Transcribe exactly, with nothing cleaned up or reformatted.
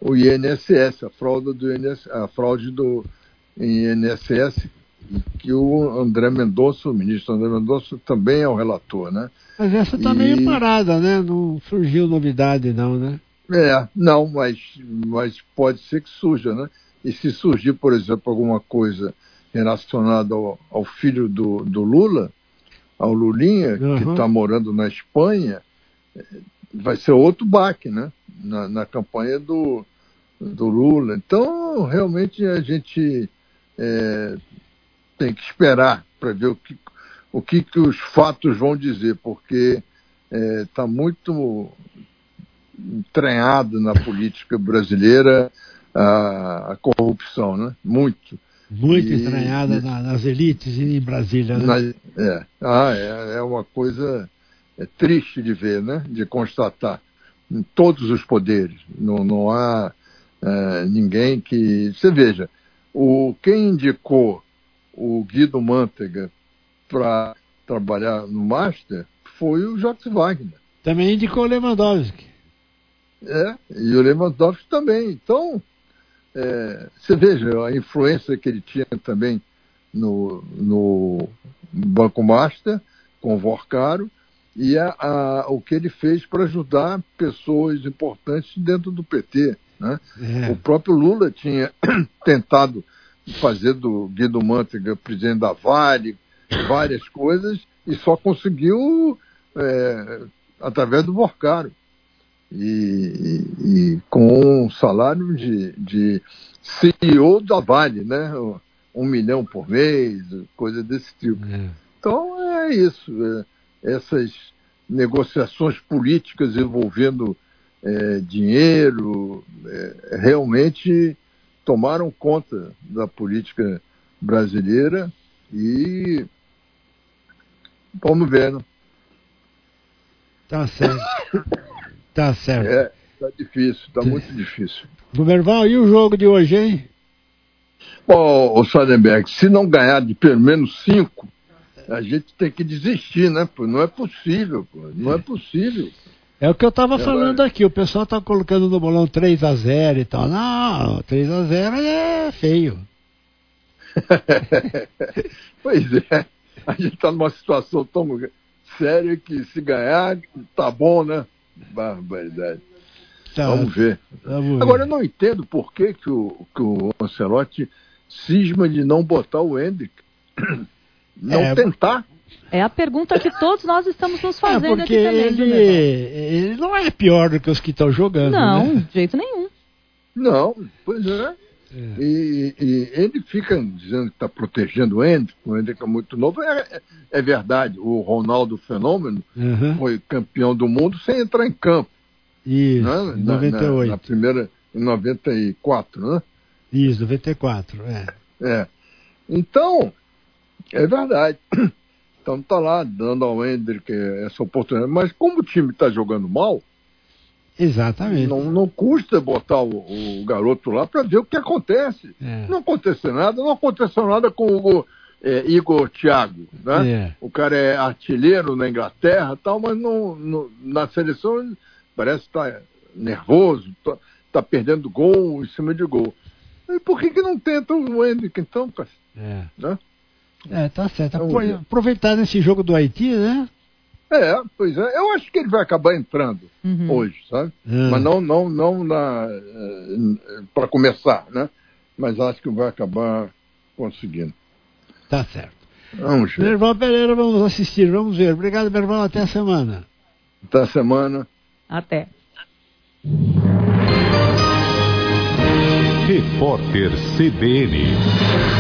o I N S S, a fraude do I N S S, a fraude do I N S S, que o André Mendonça, o ministro André Mendonça, também é o relator, né? Mas essa está e... meio parada, né? Não surgiu novidade não, né? É, não, mas, mas pode ser que surja, né? E se surgir, por exemplo, alguma coisa relacionada ao, ao filho do, do Lula, ao Lulinha, uhum. que está morando na Espanha, vai ser outro baque, né? Na, na campanha do, do Lula. Então, realmente, a gente é, tem que esperar para ver o que, o que, que os fatos vão dizer, porque está é, muito entranhado na política brasileira a, a corrupção, né? Muito. Muito e, entranhada e, na, nas elites e em Brasília, né? Na, é, ah, é, é uma coisa é, triste de ver, né? De constatar. Em todos os poderes. Não, não há é, ninguém que... Você veja, o, quem indicou o Guido Mantega para trabalhar no Master foi o Jacques Wagner. Também indicou o Lewandowski. É, e o Lewandowski também. Então, é, você veja a influência que ele tinha também no, no Banco Master, com o Vorcaro, e a, a, o que ele fez para ajudar pessoas importantes dentro do P T. Né? É. O próprio Lula tinha tentado fazer do Guido Mantega presidente da Vale, várias coisas, e só conseguiu é, através do Vorcaro. E, e, e com um salário de, de C E O da Vale, né? Um milhão por mês, coisa desse tipo. É. Então é isso. É, essas negociações políticas envolvendo é, dinheiro é, realmente tomaram conta da política brasileira e vamos ver, né? Tá certo. Tá certo. É, tá difícil, tá muito difícil. Guberval, e o jogo de hoje, hein? Bom, o Sardenberg, se não ganhar de pelo menos cinco, a gente tem que desistir, né? Pô? Não é possível, pô. Não é possível. É o que eu tava é, falando aqui, o pessoal tá colocando no bolão três a zero e tal. Não, três a zero é feio. Pois é, a gente tá numa situação tão séria que se ganhar, tá bom, né? Barbaridade. Tá, vamos ver. Vamos Agora, ver. Eu não entendo por que, que, o, que o Ancelotti cisma de não botar o Endrick. Não é, tentar. É a pergunta que todos nós estamos nos fazendo é aqui também. Ele, ele não é pior do que os que estão jogando. Não, né? de jeito nenhum. Não, pois é. é. E, e ele fica dizendo que está protegendo o Endrick, o Endrick é muito novo. É, é verdade, o Ronaldo Fenômeno uhum. foi campeão do mundo sem entrar em campo. Isso, né? em noventa e oito. Na, na primeira, em noventa e quatro, né? Isso, noventa e quatro, é. É. Então, é verdade. Então tá lá, dando ao Endrick essa oportunidade. Mas como o time está jogando mal, exatamente. Não, não custa botar o, o garoto lá para ver o que acontece. É. Não aconteceu nada, não aconteceu nada com o é, Igor Thiago, né? É. O cara é artilheiro na Inglaterra e tal, mas não, não, na seleção parece estar tá nervoso, tá, tá perdendo gol em cima de gol. E por que que não tenta o Endrick então, cara? É. Né? É, tá certo. Aproveitar nesse jogo do Haiti, né? É, pois é. Eu acho que ele vai acabar entrando uhum. hoje, sabe? Uhum. Mas não, não, não na, para começar, né? Mas acho que vai acabar conseguindo. Tá certo. Vamos ver. Berval Pereira, vamos assistir, vamos ver. Obrigado, Berval. Até a semana. Até a semana. Até. Repórter C B N.